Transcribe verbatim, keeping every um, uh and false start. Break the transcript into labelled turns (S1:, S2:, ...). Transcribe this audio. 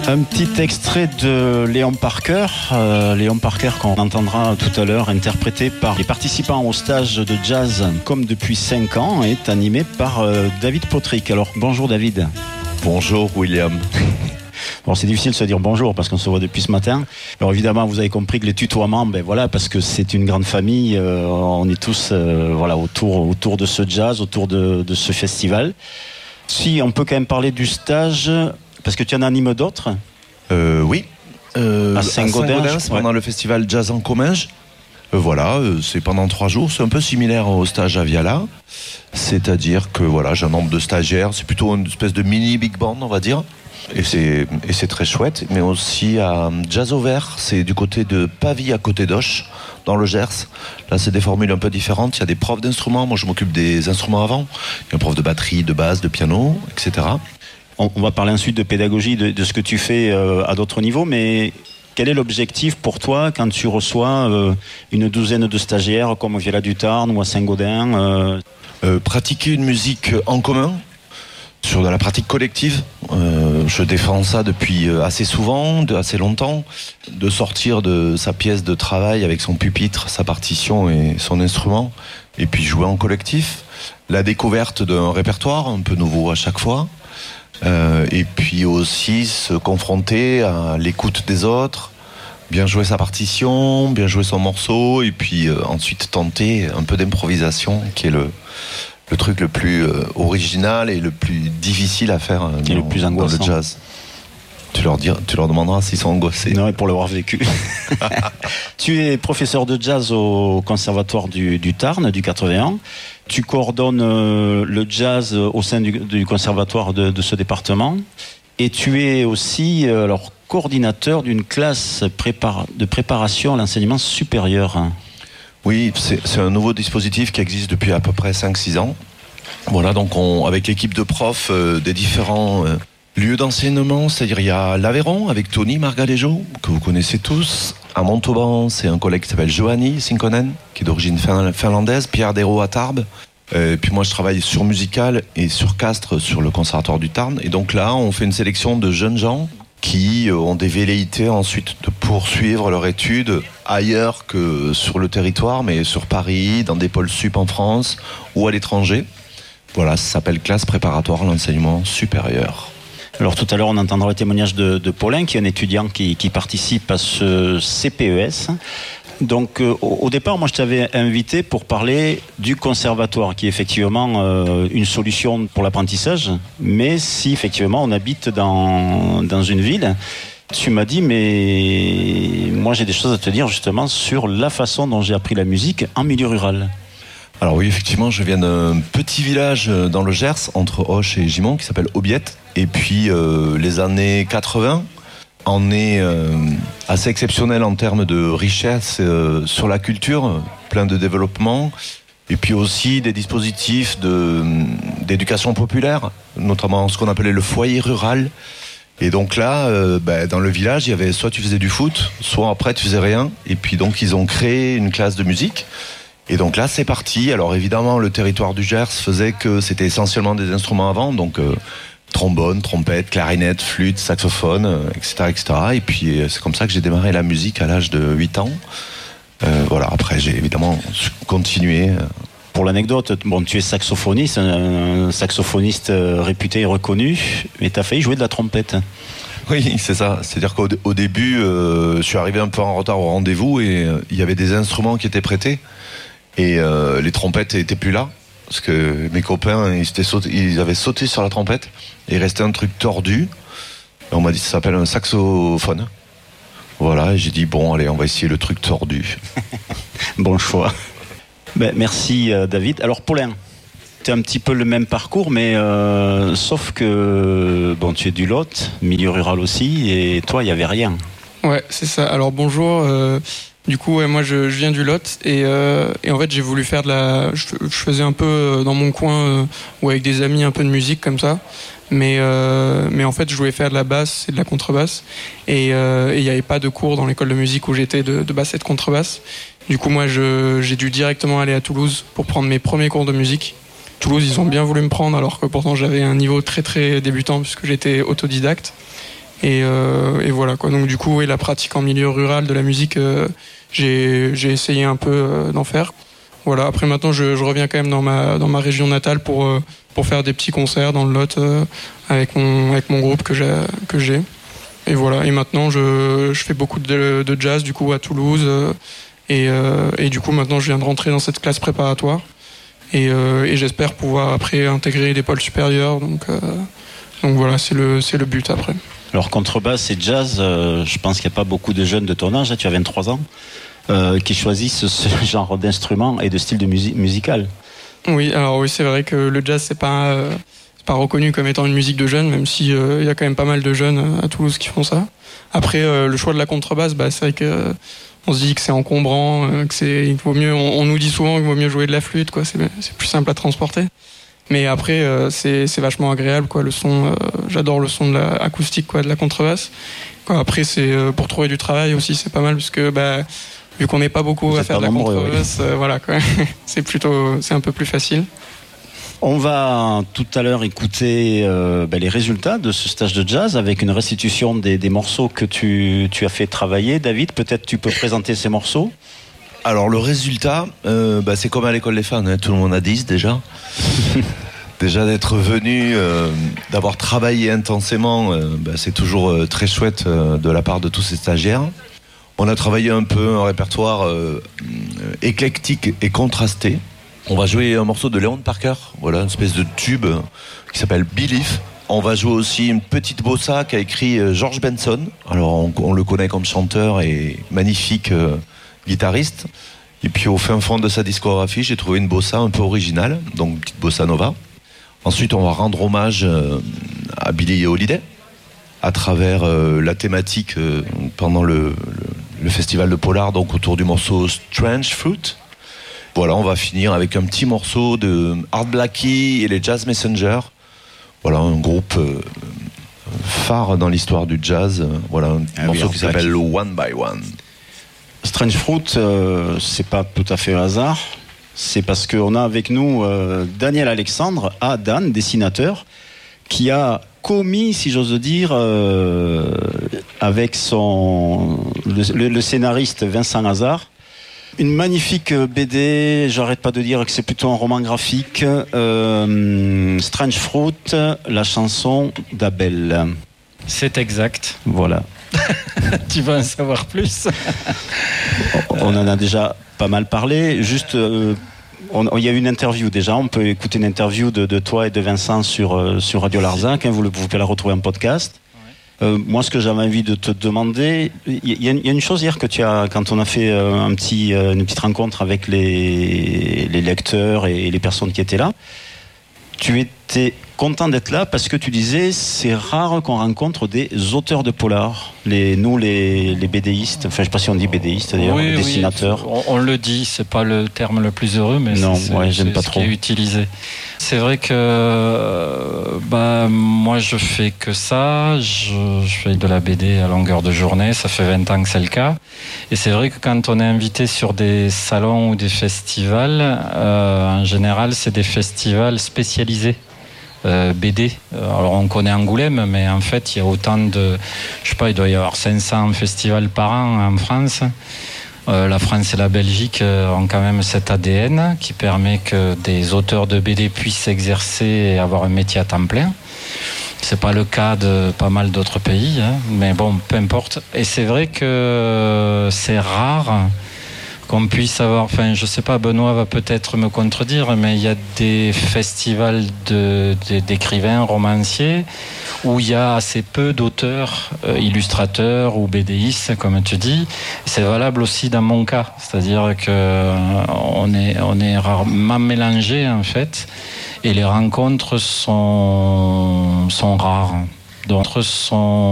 S1: Un petit extrait de Léon Parker, euh, Léon Parker qu'on entendra tout à l'heure, interprété par les participants au stage de jazz comme depuis cinq ans, est animé par euh, David Potrick. Alors bonjour David.
S2: Bonjour William.
S1: Bon, c'est difficile de se dire bonjour parce qu'on se voit depuis ce matin. Alors évidemment, vous avez compris que les tutoiements, ben voilà, parce que c'est une grande famille, euh, on est tous euh, voilà, autour, autour de ce jazz, autour de, de ce festival. Si on peut quand même parler du stage, parce que tu en animes d'autres.
S2: Euh, oui. Euh,
S1: à Saint-Gaudens,
S2: c'est pendant ouais. le festival Jazz en Comminges. Euh, voilà, euh, c'est pendant trois jours. C'est un peu similaire au stage à Viala. C'est-à-dire que voilà, j'ai un nombre de stagiaires. C'est plutôt une espèce de mini big band, on va dire. Et c'est, et c'est très chouette. Mais aussi à Jazz au Vert, c'est du côté de Pavie à côté d'Auch, dans le Gers. Là, c'est des formules un peu différentes. Il y a des profs d'instruments. Moi, je m'occupe des instruments avant. Il y a un prof de batterie, de basse, de piano, et cetera.
S1: On va parler ensuite de pédagogie, de, de ce que tu fais euh, à d'autres niveaux, mais quel est l'objectif pour toi quand tu reçois euh, une douzaine de stagiaires comme au Viala du Tarn ou à Saint-Gaudens euh...
S2: Euh, Pratiquer une musique en commun, sur de la pratique collective. Euh, je défends ça depuis assez souvent, de assez longtemps, de sortir de sa pièce de travail avec son pupitre, sa partition et son instrument, et puis jouer en collectif. La découverte d'un répertoire un peu nouveau à chaque fois. Euh, et puis aussi se confronter à l'écoute des autres, bien jouer sa partition, bien jouer son morceau, et puis euh, ensuite tenter un peu d'improvisation, qui est le, le truc le plus euh, original et le plus difficile à faire euh, dans,
S1: le plus
S2: dans le jazz. Tu leur, dir, tu leur demanderas s'ils sont angoissés.
S1: Non, pour l'avoir vécu. Tu es professeur de jazz au Conservatoire du, du Tarn, du quatre-vingt-un. Tu coordonnes euh, le jazz au sein du, du conservatoire de, de ce département. Et tu es aussi euh, alors, coordinateur d'une classe prépara- de préparation à l'enseignement supérieur.
S2: Oui, c'est, c'est un nouveau dispositif qui existe depuis à peu près cinq six ans. Voilà, donc on, avec l'équipe de profs euh, des différents euh, lieux d'enseignement, c'est-à-dire il y a l'Aveyron avec Tony Margalejo, que vous connaissez tous. À Montauban, c'est un collègue qui s'appelle Johanni Sinkonen, qui est d'origine finlandaise, Pierre Dero à Tarbes. Euh, puis moi, je travaille sur Musical et sur Castres, sur le Conservatoire du Tarn. Et donc là, on fait une sélection de jeunes gens qui ont des velléités ensuite de poursuivre leur étude ailleurs que sur le territoire, mais sur Paris, dans des pôles sup en France ou à l'étranger. Voilà, ça s'appelle classe préparatoire à l'enseignement supérieur.
S1: Alors tout à l'heure, on entendra le témoignage de, de Paulin, qui est un étudiant qui, qui participe à ce C P E S. Donc euh, au, au départ, moi je t'avais invité pour parler du conservatoire, qui est effectivement euh, une solution pour l'apprentissage. Mais si effectivement on habite dans, dans une ville, tu m'as dit, mais moi j'ai des choses à te dire justement sur la façon dont j'ai appris la musique en milieu rural.
S2: Alors oui, effectivement, je viens d'un petit village dans le Gers, entre Auch et Gimont, qui s'appelle Aubiette. Et puis, euh, les années quatre-vingts en est euh, assez exceptionnel en termes de richesse euh, sur la culture, plein de développement. Et puis aussi des dispositifs de, d'éducation populaire, notamment ce qu'on appelait le foyer rural. Et donc là, euh, ben, dans le village, il y avait soit tu faisais du foot, soit après tu faisais rien. Et puis donc, ils ont créé une classe de musique. Et donc là, c'est parti. Alors évidemment, le territoire du Gers faisait que c'était essentiellement des instruments avant, donc euh, trombone, trompette, clarinette, flûte, saxophone, euh, et cetera, et cetera. Et puis euh, c'est comme ça que j'ai démarré la musique à l'âge de huit ans. Euh, voilà. Après, j'ai évidemment continué.
S1: Pour l'anecdote, bon, tu es saxophoniste, un saxophoniste réputé et reconnu, mais tu as failli jouer de la trompette.
S2: Oui, c'est ça. C'est-à-dire qu'au au début, euh, je suis arrivé un peu en retard au rendez-vous et euh, il y avait des instruments qui étaient prêtés. Et euh, les trompettes étaient plus là, parce que mes copains, ils, sauté, ils avaient sauté sur la trompette, et il restait un truc tordu. Et on m'a dit ça s'appelle un saxophone. Voilà, et j'ai dit bon, allez, on va essayer le truc tordu.
S1: Bon choix. Ben, merci euh, David. Alors Paulin, tu as un petit peu le même parcours, mais euh, sauf que bon, tu es du Lot, milieu rural aussi, et toi, il n'y avait rien.
S3: Ouais, c'est ça. Alors bonjour. Euh... Du coup, ouais, moi, je, je viens du Lot et, euh, et en fait, j'ai voulu faire de la. Je, je faisais un peu dans mon coin euh, ou avec des amis un peu de musique comme ça, mais euh, mais en fait, je voulais faire de la basse et de la contrebasse et euh, il n'y avait pas de cours dans l'école de musique où j'étais de, de basse et de contrebasse. Du coup, moi, je, j'ai dû directement aller à Toulouse pour prendre mes premiers cours de musique. Toulouse, ils ont bien voulu me prendre alors que pourtant j'avais un niveau très très débutant puisque j'étais autodidacte. Et, euh, et voilà quoi. Donc du coup, et la pratique en milieu rural de la musique, euh, j'ai, j'ai essayé un peu euh, d'en faire. Voilà. Après maintenant, je, je reviens quand même dans ma dans ma région natale pour euh, pour faire des petits concerts dans le Lot euh, avec mon avec mon groupe que j'ai que j'ai. Et voilà. Et maintenant, je je fais beaucoup de, de jazz du coup à Toulouse. Euh, et euh, et du coup maintenant, je viens de rentrer dans cette classe préparatoire. Et, euh, et j'espère pouvoir après intégrer des pôles supérieurs. Donc euh, donc voilà, c'est le c'est le but après.
S1: Alors contrebasse et jazz, euh, je pense qu'il n'y a pas beaucoup de jeunes de ton âge, hein, tu as vingt-trois ans, euh, qui choisissent ce genre d'instrument et de style de musique musical.
S3: Oui, alors oui, c'est vrai que le jazz c'est pas euh, c'est pas reconnu comme étant une musique de jeunes, même si euh, il y a quand même pas mal de jeunes à Toulouse qui font ça. Après euh, le choix de la contrebasse, bah c'est vrai que euh, on se dit que c'est encombrant, euh, que c'est il vaut mieux. On, on nous dit souvent qu'il vaut mieux jouer de la flûte, quoi. C'est c'est plus simple à transporter. Mais après, euh, c'est, c'est vachement agréable, quoi. Le son, euh, j'adore le son de la acoustique, quoi, de la contrebasse. Quoi, après, c'est euh, pour trouver du travail aussi, c'est pas mal, parce que bah, vu qu'on n'est pas beaucoup
S1: Vous
S3: à faire de la
S1: nombreux,
S3: contrebasse, oui. euh, voilà, quoi. c'est plutôt, c'est un peu plus facile.
S1: On va tout à l'heure écouter euh, ben, les résultats de ce stage de jazz avec une restitution des, des morceaux que tu, tu as fait travailler. David, peut-être tu peux présenter ces morceaux.
S2: Alors le résultat, euh, bah, c'est comme à l'école des fans, hein, tout le monde a dix déjà. Déjà d'être venu, euh, d'avoir travaillé intensément, euh, bah, c'est toujours euh, très chouette euh, de la part de tous ces stagiaires. On a travaillé un peu un répertoire euh, éclectique et contrasté. On va jouer un morceau de Leon Parker, voilà, une espèce de tube qui s'appelle Belief. On va jouer aussi une petite bossa qu'a écrit euh, George Benson. Alors on, on le connaît comme chanteur et magnifique euh, guitariste. Et puis au fin fond de sa discographie, j'ai trouvé une bossa un peu originale, donc une petite bossa nova. Ensuite, on va rendre hommage euh, à Billie Holiday à travers euh, la thématique euh, pendant le, le, le festival de Polar, donc autour du morceau Strange Fruit. Voilà, on va finir avec un petit morceau de Art Blakey et les Jazz Messengers. Voilà, un groupe euh, phare dans l'histoire du jazz. Voilà, un ah morceau oui, qui s'appelle One by One.
S1: Strange Fruit, euh, c'est pas tout à fait un hasard. C'est parce qu'on a avec nous euh, Daniel Alexandre, à Dan, dessinateur, qui a commis, si j'ose dire, euh, avec son le, le scénariste Vincent Hazard, une magnifique B D. J'arrête pas de dire que c'est plutôt un roman graphique. Euh, Strange Fruit, la chanson d'Abel.
S4: C'est exact.
S1: Voilà.
S4: Tu vas en savoir plus.
S1: On en a déjà pas mal parlé. Juste, euh, il y a eu une interview déjà. On peut écouter une interview de, de toi et de Vincent sur, euh, sur Radio Larzac. Hein, vous, vous pouvez la retrouver en podcast. Ouais. Euh, moi, ce que j'avais envie de te demander, il y, y a une chose hier que tu as, quand on a fait euh, un petit, euh, une petite rencontre avec les, les lecteurs et les personnes qui étaient là. Tu étais content d'être là parce que tu disais c'est rare qu'on rencontre des auteurs de polar. Les, nous, les, les BDistes, enfin je ne sais pas si on dit BDistes d'ailleurs,
S4: oui,
S1: les dessinateurs.
S4: Oui, on, on le dit, c'est pas le terme le plus heureux, mais
S1: non,
S4: c'est,
S1: ouais, j'aime
S4: c'est
S1: pas
S4: ce
S1: trop.
S4: qui est utilisé. C'est vrai que bah, moi je fais que ça, je, je fais de la B D à longueur de journée, ça fait vingt ans que c'est le cas. Et c'est vrai que quand on est invité sur des salons ou des festivals, euh, en général c'est des festivals spécialisés. Euh, B D. Alors on connaît Angoulême, mais en fait il y a autant de, je sais pas, il doit y avoir cinq cents festivals par an en France. Euh, la France et la Belgique ont quand même cet A D N qui permet que des auteurs de B D puissent s'exercer et avoir un métier à temps plein. C'est pas le cas de pas mal d'autres pays, hein, mais bon, peu importe. Et c'est vrai que c'est rare qu'on puisse avoir, enfin je sais pas, Benoît va peut-être me contredire, mais il y a des festivals de, de, d'écrivains, romanciers, où il y a assez peu d'auteurs, euh, illustrateurs ou BDistes, comme tu dis. C'est valable aussi dans mon cas, c'est-à-dire que euh, on est, on est rarement mélangés en fait, et les rencontres sont, sont rares. Donc, sont